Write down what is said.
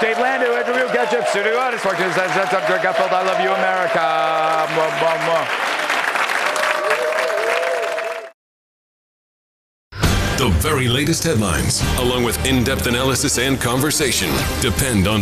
Dave Landau, interview, catch up, studio artist, Fortune, Dr. Gutfeld, I love you, America. Mwah, mwah, mwah. The very latest headlines, along with in-depth analysis and conversation, depend on